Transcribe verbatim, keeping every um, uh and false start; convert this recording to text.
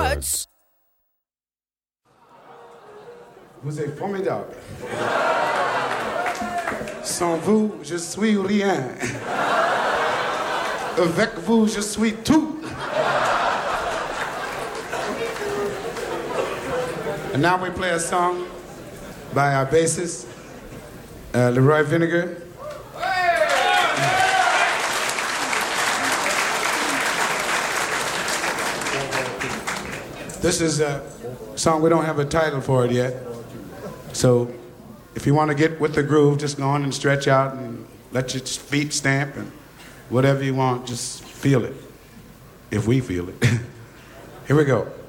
What? Vous êtes formidable. Sans vous, je suis rien. Avec vous, je suis tout. And now we play a song by our bassist, uh, Leroy Vinegar. This is a song, we don't have a title for it yet. So if you want to get with the groove, just go on and stretch out and let your feet stamp and whatever you want, just feel it. If we feel it. Here we go.